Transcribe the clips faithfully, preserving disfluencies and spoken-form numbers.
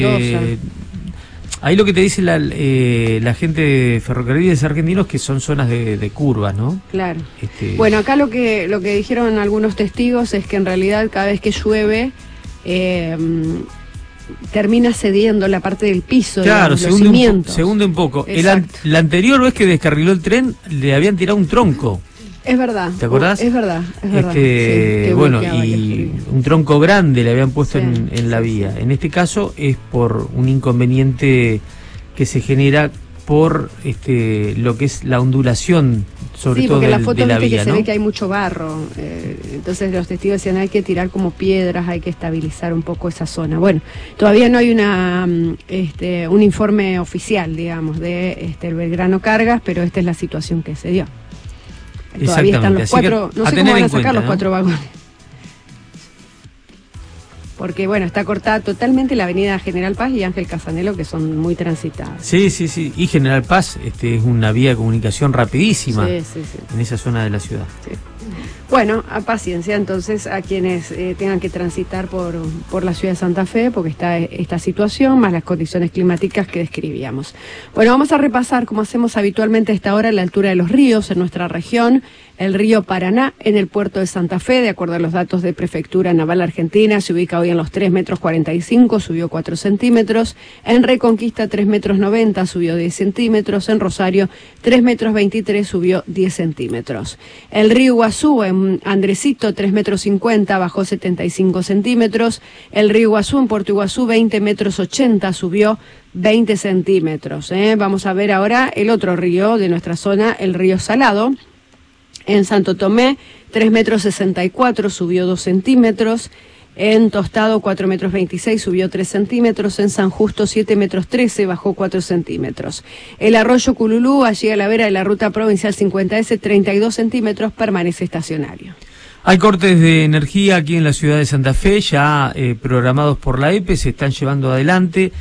Eh, ahí lo que te dice la, eh, la gente de Ferrocarriles Argentinos que son zonas de, de curvas, ¿no? Claro. Este... Bueno, acá lo que lo que dijeron algunos testigos es que en realidad cada vez que llueve eh, termina cediendo la parte del piso, claro, digamos, se, los hunde cimientos. un, se hunde un poco. El, an la anterior vez que descarriló el tren le habían tirado un tronco. Es verdad. ¿Te acordás? Es verdad, es verdad. Este, sí, bueno, y un tronco grande le habían puesto sí, en, en la sí, vía. Sí. En este caso es por un inconveniente que se genera por este lo que es la ondulación, sobre sí, todo porque del, en la foto de la viste vía, que ¿no? se ve que hay mucho barro. Eh, entonces los testigos decían hay que tirar como piedras, hay que estabilizar un poco esa zona. Bueno, todavía no hay una este, un informe oficial, digamos, de este, el Belgrano Cargas, pero esta es la situación que se dio. Todavía están los cuatro, no sé cómo van a sacar cuenta, los ¿no? cuatro vagones. Porque, bueno, está cortada totalmente la avenida General Paz y Ángel Casanelo, que son muy transitadas. Sí, sí, sí. Y General Paz este, es una vía de comunicación rapidísima sí, sí, sí. en esa zona de la ciudad. Sí. Bueno, a paciencia entonces a quienes eh, tengan que transitar por, por la ciudad de Santa Fe, porque está esta situación, más las condiciones climáticas que describíamos. Bueno, vamos a repasar, como hacemos habitualmente a esta hora, la altura de los ríos en nuestra región. El río Paraná en el puerto de Santa Fe, de acuerdo a los datos de Prefectura Naval Argentina, se ubica hoy en los tres metros cuarenta y cinco, subió cuatro centímetros. En Reconquista tres metros noventa, subió diez centímetros. En Rosario tres metros veintitrés, subió diez centímetros. El río Iguazú en Andresito tres metros cincuenta, bajó setenta y cinco centímetros. El río Iguazú en Puerto Iguazú veinte metros ochenta, subió veinte centímetros. ¿eh? Vamos a ver ahora el otro río de nuestra zona, el río Salado. En Santo Tomé, tres metros sesenta y cuatro, subió dos centímetros. En Tostado, cuatro metros veintiséis, subió tres centímetros. En San Justo, siete metros trece, bajó cuatro centímetros. El arroyo Cululú, allí a la vera de la ruta provincial cincuenta ese, treinta y dos centímetros, permanece estacionario. Hay cortes de energía aquí en la ciudad de Santa Fe, ya eh, programados por la E P E, se están llevando adelante.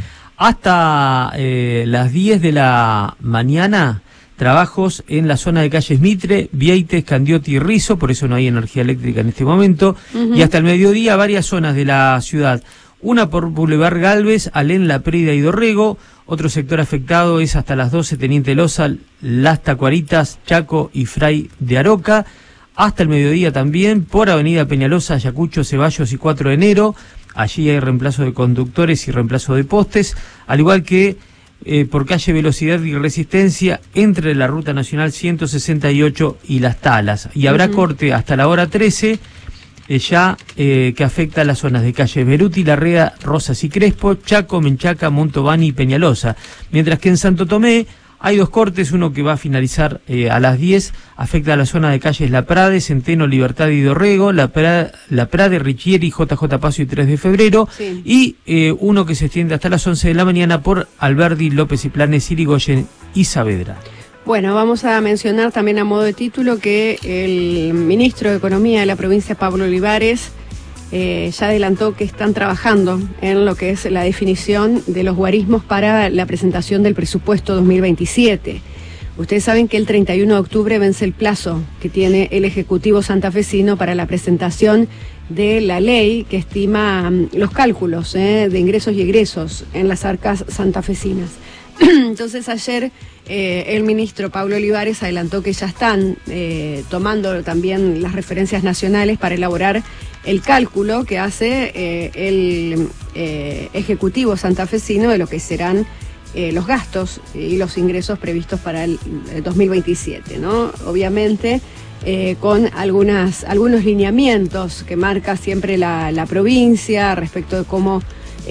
Hasta eh, las diez de la mañana... Trabajos en la zona de calles Mitre, Vieites, Candioti y Rizo, por eso no hay energía eléctrica en este momento. Uh-huh. Y hasta el mediodía varias zonas de la ciudad. Una por Boulevard Galvez, Alén, La Prida y Dorrego. Otro sector afectado es hasta las doce, Teniente Loza, Las Tacuaritas, Chaco y Fray de Aroca. Hasta el mediodía también por Avenida Peñalosa, Ayacucho, Ceballos y cuatro de enero. Allí hay reemplazo de conductores y reemplazo de postes, al igual que Eh, por calle Velocidad y Resistencia entre la Ruta Nacional ciento sesenta y ocho y Las Talas. Y habrá uh-huh. corte hasta la hora trece, eh, ya eh, que afecta a las zonas de calle Beruti, Larrea, Rosas y Crespo, Chaco, Menchaca, Montovani y Peñalosa. Mientras que en Santo Tomé hay dos cortes, uno que va a finalizar eh, a las diez, afecta a la zona de calles La Prade, Centeno, Libertad y Dorrego, La Prade, La Prade, Richieri, J J Paso y tres de febrero, sí. y eh, uno que se extiende hasta las once de la mañana por Alberdi, López y Planes, Irigoyen y Saavedra. Bueno, vamos a mencionar también a modo de título que el ministro de Economía de la provincia, Pablo Olivares, Eh, ya adelantó que están trabajando en lo que es la definición de los guarismos para la presentación del presupuesto dos mil veintisiete. Ustedes saben que el treinta y uno de octubre vence el plazo que tiene el Ejecutivo santafesino para la presentación de la ley que estima um, los cálculos eh, de ingresos y egresos en las arcas santafesinas. Entonces ayer eh, el ministro Pablo Olivares adelantó que ya están eh, tomando también las referencias nacionales para elaborar el cálculo que hace eh, el eh, Ejecutivo santafesino de lo que serán eh, los gastos y los ingresos previstos para el, el dos mil veintisiete, ¿no? Obviamente eh, con algunas, algunos lineamientos que marca siempre la, la provincia respecto de cómo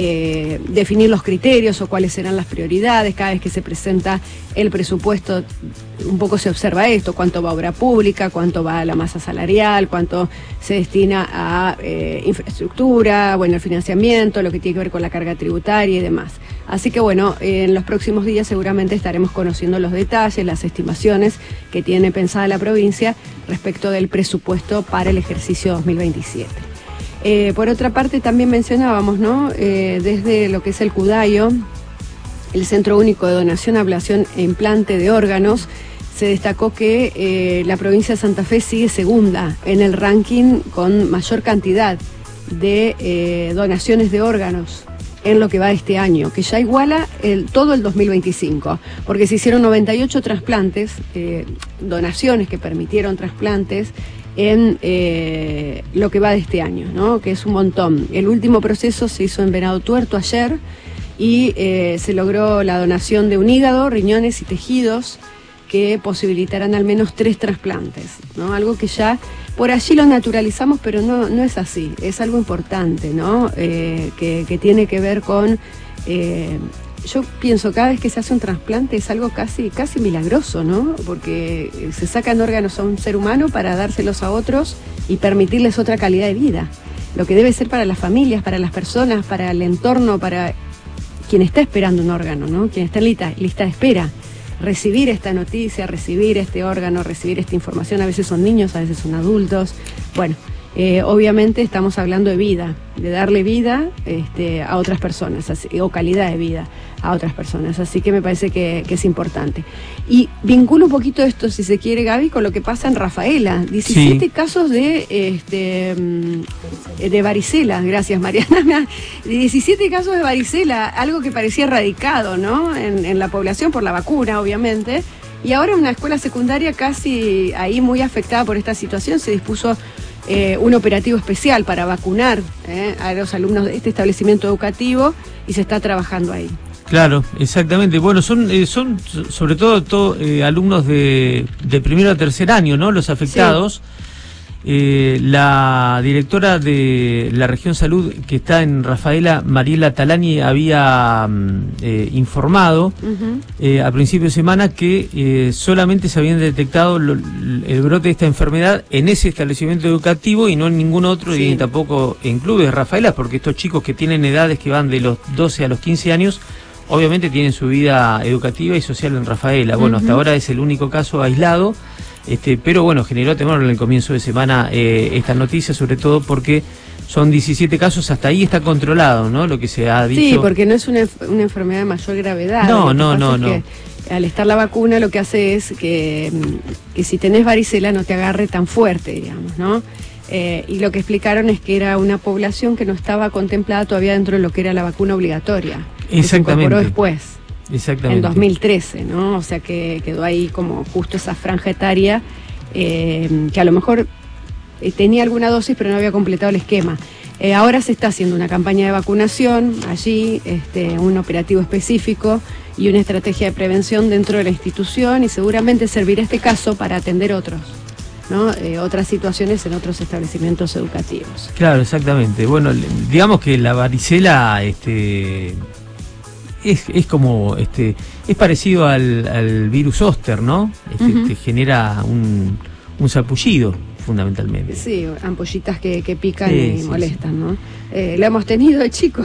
Eh, definir los criterios o cuáles serán las prioridades. Cada vez que se presenta el presupuesto un poco se observa esto, cuánto va a obra pública, cuánto va a la masa salarial, cuánto se destina a eh, infraestructura, bueno, el financiamiento, lo que tiene que ver con la carga tributaria y demás. Así que bueno, eh, en los próximos días seguramente estaremos conociendo los detalles, las estimaciones que tiene pensada la provincia respecto del presupuesto para el ejercicio dos mil veintisiete. Eh, por otra parte, también mencionábamos, ¿no? Eh, desde lo que es el CUDAIO, el Centro Único de Donación, Ablación e Implante de Órganos, se destacó que eh, la provincia de Santa Fe sigue segunda en el ranking con mayor cantidad de eh, donaciones de órganos en lo que va de este año, que ya iguala el, todo el dos mil veinticinco, porque se hicieron noventa y ocho trasplantes, eh, donaciones que permitieron trasplantes en eh, lo que va de este año, ¿no? Que es un montón. El último proceso se hizo en Venado Tuerto ayer y eh, se logró la donación de un hígado, riñones y tejidos que posibilitarán al menos tres trasplantes, ¿no? Algo que ya por allí lo naturalizamos, pero no, no es así, es algo importante, ¿no? Eh, que, que tiene que ver con... Eh, yo pienso, cada vez que se hace un trasplante es algo casi, casi milagroso, ¿no? Porque se sacan órganos a un ser humano para dárselos a otros y permitirles otra calidad de vida. Lo que debe ser para las familias, para las personas, para el entorno, para quien está esperando un órgano, ¿no? Quien está en lista, lista de espera. Recibir esta noticia, recibir este órgano, recibir esta información, a veces son niños, a veces son adultos. Bueno, eh, obviamente estamos hablando de vida, de darle vida este, a otras personas, así, o calidad de vida a otras personas, así que me parece que, que es importante. Y vinculo un poquito esto, si se quiere, Gaby, con lo que pasa en Rafaela. diecisiete sí. casos de, este, de varicela, gracias Mariana, diecisiete casos de varicela, algo que parecía erradicado, ¿no? En, en la población por la vacuna, obviamente, y ahora una escuela secundaria casi ahí muy afectada por esta situación se dispuso eh, un operativo especial para vacunar eh, a los alumnos de este establecimiento educativo y se está trabajando ahí. Claro, exactamente. Bueno, son eh, son sobre todo, todo eh, alumnos de, de primero a tercer año, ¿no? Los afectados. Sí. Eh, la directora de la región salud que está en Rafaela, Mariela Talani, había eh, informado uh-huh. eh, a principio de semana que eh, solamente se habían detectado lo, el brote de esta enfermedad en ese establecimiento educativo y no en ningún otro, sí. y tampoco en clubes de Rafaela, porque estos chicos que tienen edades que van de los doce a los quince años obviamente tienen su vida educativa y social en Rafaela. Bueno, uh-huh. hasta ahora es el único caso aislado, este, pero bueno, generó temor en el comienzo de semana eh, esta noticia, sobre todo porque son diecisiete casos, hasta ahí está controlado, ¿no? Lo que se ha dicho. Sí, porque no es una, una enfermedad de mayor gravedad. No, no, no, no. Que al estar la vacuna lo que hace es que, que si tenés varicela no te agarre tan fuerte, digamos, ¿no? Eh, y lo que explicaron es que era una población que no estaba contemplada todavía dentro de lo que era la vacuna obligatoria. Exactamente. Se incorporó después. Exactamente. En dos mil trece, ¿no? O sea que quedó ahí como justo esa franja etaria eh, que a lo mejor eh, tenía alguna dosis pero no había completado el esquema. Eh, ahora se está haciendo una campaña de vacunación allí, este, un operativo específico y una estrategia de prevención dentro de la institución y seguramente servirá este caso para atender otros. ¿no? Eh, otras situaciones en otros establecimientos educativos. Claro, exactamente. Bueno, digamos que la varicela este, es, es como, este, es parecido al, al virus zóster, ¿no? Este, uh-huh. Te genera un, un sarpullido, fundamentalmente. Sí, ampollitas que, que pican sí, y sí, molestan, sí. ¿no? Eh, lo hemos tenido de chicos,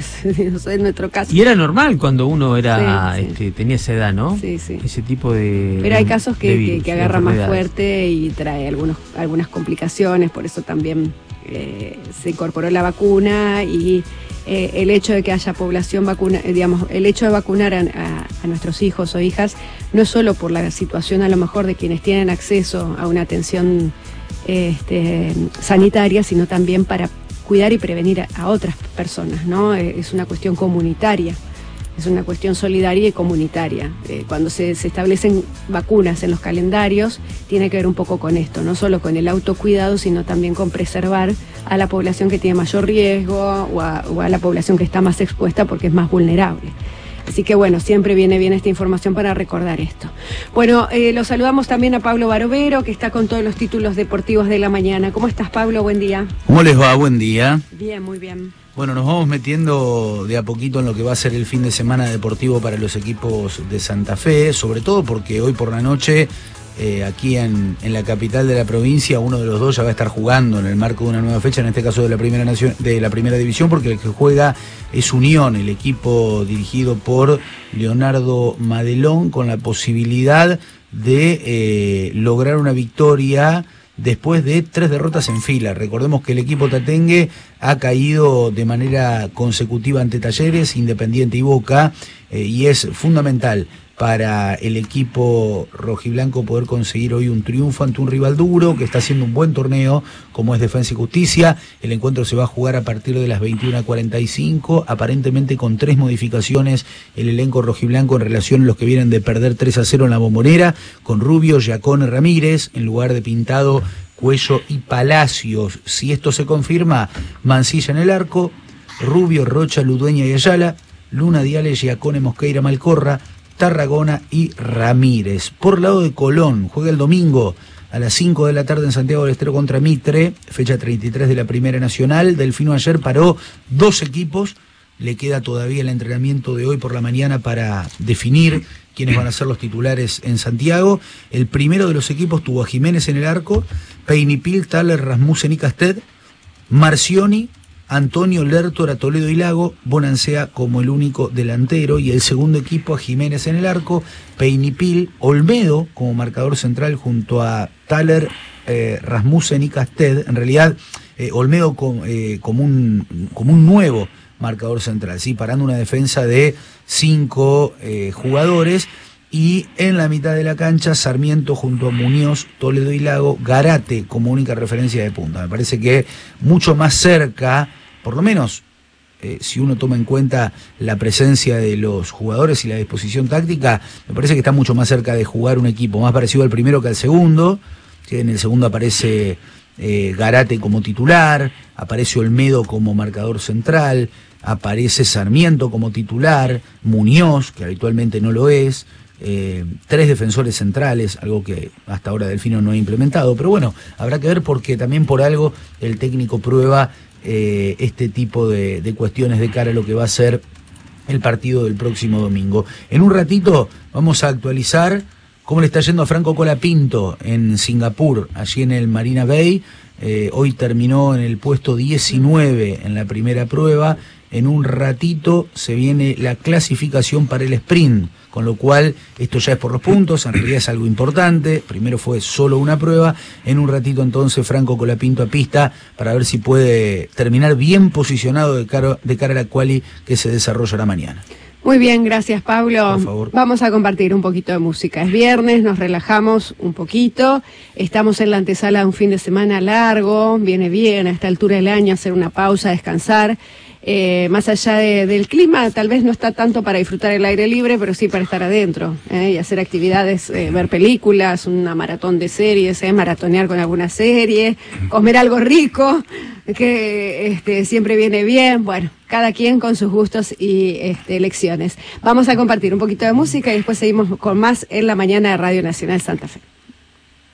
en nuestro caso. Y era normal cuando uno era sí, sí. Este, tenía esa edad, ¿no? Sí, sí. Ese tipo de Pero hay casos que, virus, que, que agarra más fuerte y trae algunos, algunas complicaciones, por eso también eh, se incorporó la vacuna y eh, el hecho de que haya población vacuna, eh, digamos, el hecho de vacunar a, a, a nuestros hijos o hijas no es solo por la situación a lo mejor de quienes tienen acceso a una atención este, sanitaria, sino también para cuidar y prevenir a, a otras personas, ¿no? Eh, es una cuestión comunitaria, es una cuestión solidaria y comunitaria. Eh, cuando se, se establecen vacunas en los calendarios, tiene que ver un poco con esto, no solo con el autocuidado, sino también con preservar a la población que tiene mayor riesgo o a, o a la población que está más expuesta porque es más vulnerable. Así que bueno, siempre viene bien esta información para recordar esto. Bueno, eh, lo saludamos también a Pablo Barovero, que está con todos los títulos deportivos de la mañana. ¿Cómo estás, Pablo? Buen día. ¿Cómo les va? Buen día. Bien, muy bien. Bueno, nos vamos metiendo de a poquito en lo que va a ser el fin de semana deportivo para los equipos de Santa Fe, sobre todo porque hoy por la noche, eh, aquí en, en la capital de la provincia, uno de los dos ya va a estar jugando en el marco de una nueva fecha, en este caso de la primera nación, de la primera división, porque el que juega es Unión, el equipo dirigido por Leonardo Madelón, con la posibilidad de eh, lograr una victoria después de tres derrotas en fila. Recordemos que el equipo tatengue ha caído de manera consecutiva ante Talleres, Independiente y Boca, eh, y es fundamental para el equipo rojiblanco poder conseguir hoy un triunfo ante un rival duro que está haciendo un buen torneo como es Defensa y Justicia. El encuentro se va a jugar a partir de las veintiuna cuarenta y cinco, aparentemente con tres modificaciones el elenco rojiblanco en relación a los que vienen de perder tres a cero en la Bombonera, con Rubio, Giacone, Ramírez, en lugar de Pintado, Cuello y Palacios. Si esto se confirma, Mancilla en el arco, Rubio, Rocha, Ludueña y Ayala, Luna, Diales, Giacone, Mosqueira, Malcorra, Tarragona y Ramírez. Por lado de Colón, juega el domingo a las cinco de la tarde en Santiago del Estero contra Mitre, fecha treinta y tres de la Primera Nacional. Delfino ayer paró dos equipos, le queda todavía el entrenamiento de hoy por la mañana para definir quiénes van a ser los titulares en Santiago. El primero de los equipos tuvo a Jiménez en el arco, Peinipil, Thaler, Rasmussen y Castet, Marcioni, Antonio, Lertora, Toledo y Lago, Bonancea como el único delantero, y el segundo equipo a Jiménez en el arco, Peinipil, Olmedo como marcador central junto a Thaler, eh, Rasmussen y Castet. En realidad, eh, Olmedo com, eh, como, un, como un nuevo marcador central, ¿sí? Parando una defensa de cinco eh, jugadores. Y en la mitad de la cancha, Sarmiento junto a Muñoz, Toledo y Lago, Garate como única referencia de punta. Me parece que mucho más cerca, por lo menos eh, si uno toma en cuenta la presencia de los jugadores y la disposición táctica, me parece que está mucho más cerca de jugar un equipo más parecido al primero que al segundo. ¿Sí? En el segundo aparece eh, Garate como titular, aparece Olmedo como marcador central, aparece Sarmiento como titular, Muñoz, que habitualmente no lo es, Eh, tres defensores centrales, algo que hasta ahora Delfino no ha implementado, pero bueno, habrá que ver porque también por algo el técnico prueba eh, este tipo de, de cuestiones de cara a lo que va a ser el partido del próximo domingo. En un ratito vamos a actualizar cómo le está yendo a Franco Colapinto en Singapur, allí en el Marina Bay. Eh, hoy terminó en el puesto diecinueve en la primera prueba. En un ratito se viene la clasificación para el sprint, con lo cual esto ya es por los puntos, en realidad es algo importante. Primero fue solo una prueba, en un ratito entonces Franco Colapinto a pista para ver si puede terminar bien posicionado de cara, de cara a la quali que se desarrollará mañana. Muy bien, gracias Pablo. Por favor. Vamos a compartir un poquito de música. Es viernes, nos relajamos un poquito, estamos en la antesala de un fin de semana largo, viene bien a esta altura del año hacer una pausa, descansar. Eh, más allá de, del clima, tal vez no está tanto para disfrutar el aire libre, pero sí para estar adentro eh, y hacer actividades, eh, ver películas, una maratón de series, eh, maratonear con alguna serie, comer algo rico, que este, siempre viene bien. Bueno, cada quien con sus gustos y este, elecciones. Vamos a compartir un poquito de música y después seguimos con más en la mañana de Radio Nacional Santa Fe.